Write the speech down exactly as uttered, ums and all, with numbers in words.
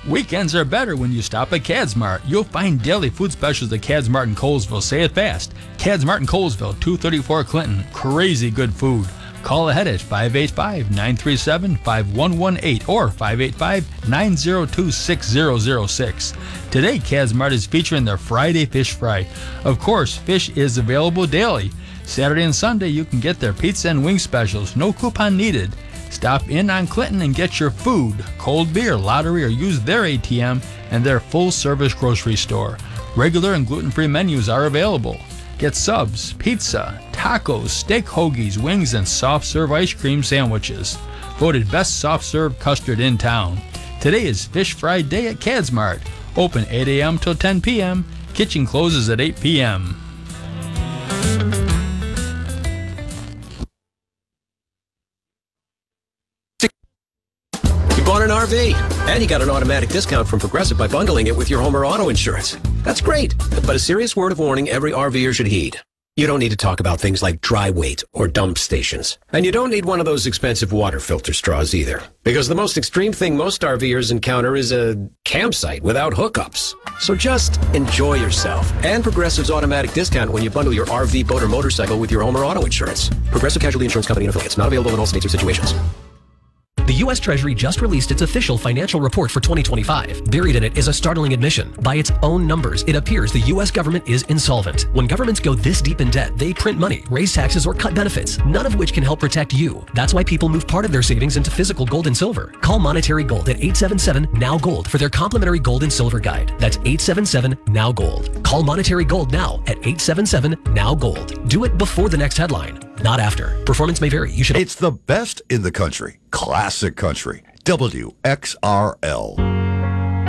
Weekends are better when you stop at Cadsmart. You'll find daily food specials at Cadsmart in Colesville. Say it fast. Cadsmart in Colesville, two thirty-four Clinton. Crazy good food. Call ahead at five eight five, nine three seven, five one one eight or five eight five, nine zero two, six zero zero six. Today, Cadsmart is featuring their Friday Fish Fry. Of course, fish is available daily. Saturday and Sunday, you can get their pizza and wing specials. No coupon needed. Stop in on Clinton and get your food, cold beer, lottery, or use their A T M and their full-service grocery store. Regular and gluten-free menus are available. Get subs, pizza, tacos, steak hoagies, wings, and soft-serve ice cream sandwiches. Voted best soft-serve custard in town. Today is Fish Fry Day at Cadsmart. Open eight a.m. till ten p.m. Kitchen closes at eight p.m. Bought an R V, and you got an automatic discount from Progressive by bundling it with your home or auto insurance. That's great, but a serious word of warning every RVer should heed. You don't need to talk about things like dry weight or dump stations. And you don't need one of those expensive water filter straws either. Because the most extreme thing most RVers encounter is a campsite without hookups. So just enjoy yourself. And Progressive's automatic discount when you bundle your R V, boat, or motorcycle with your home or auto insurance. Progressive Casualty Insurance Company and affiliates. Not available in all states or situations. The U S Treasury just released its official financial report for twenty twenty-five. Buried in it is a startling admission. By its own numbers, it appears the U S government is insolvent. When governments go this deep in debt, they print money, raise taxes, or cut benefits, none of which can help protect you. That's why people move part of their savings into physical gold and silver. Call Monetary Gold at eight seven seven, N O W Gold for their complimentary gold and silver guide. That's eight seven seven, N O W Gold. Call Monetary Gold now at eight seven seven, N O W Gold. Do it before the next headline, not after. Performance may vary. You should. It's the best in the country. Classic country. W X R L.